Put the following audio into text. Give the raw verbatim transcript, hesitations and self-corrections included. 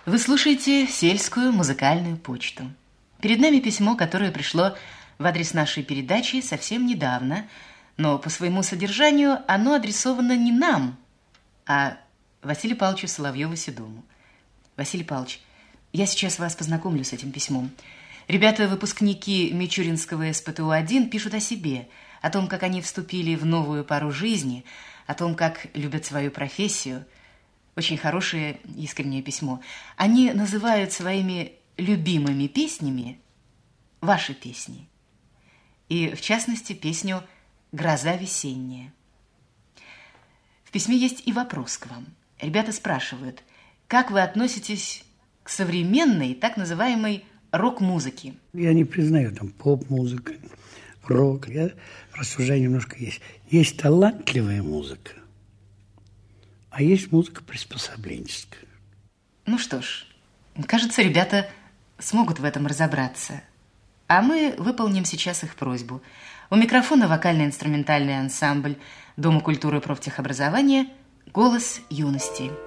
Вы слушаете «Сельскую музыкальную почту». Перед нами письмо, которое пришло в адрес нашей передачи совсем недавно, но по своему содержанию оно адресовано не нам, а Василию Павловичу Соловьеву-Седому. Василий Павлович, я сейчас вас познакомлю с этим письмом. Ребята-выпускники Мичуринского эс пэ тэ у один пишут о себе, о том, как они вступили в новую пару жизни, о том, как любят свою профессию. Очень хорошее, искреннее письмо. Они называют своими любимыми песнями ваши песни. И, в частности, песню «Гроза весенняя». В письме есть и вопрос к вам. Ребята спрашивают, как вы относитесь к современной, так называемой рок-музыке? Я не признаю там поп-музыка, рок. Я рассуждаю немножко есть. Есть талантливая музыка, а есть музыка приспособленческая. Ну что ж, кажется, ребята смогут в этом разобраться. А мы выполним сейчас их просьбу. У микрофона вокально-инструментальный ансамбль Дома культуры и профтехобразования «Голос юности».